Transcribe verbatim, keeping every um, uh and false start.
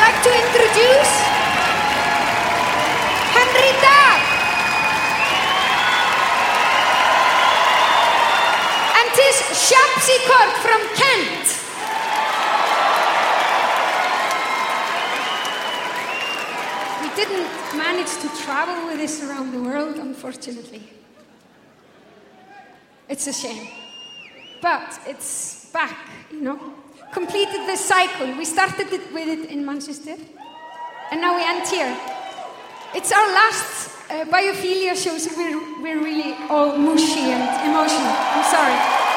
like to introduce Henrita and his Shapsikort from Kent. We didn't manage to travel with this around the world, unfortunately. It's a shame. But it's back, you know. Completed the cycle. We started it with it in Manchester, and now we end here. It's our last uh, biophilia show, so we're, we're really all mushy and emotional. I'm sorry.